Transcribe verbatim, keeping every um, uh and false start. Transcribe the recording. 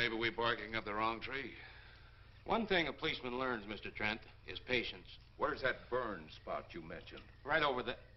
maybe we're barking up the wrong tree. One thing a policeman learns, Mister Trent, is patience. Where's that burn spot you mentioned? Right over the...